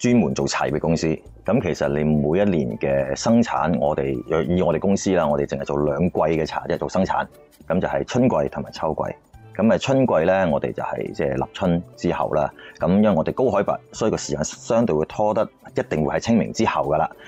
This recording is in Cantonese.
專門做茶葉嘅公司。咁其實你每一年嘅生產，以我哋公司啦，我哋淨係做2季嘅茶啫，做生產。咁就係春季同埋秋季。咁春季咧，我哋就係即係立春之後啦。咁因為我哋高海拔，所以個時間相對會拖得一定會係清明之後噶啦。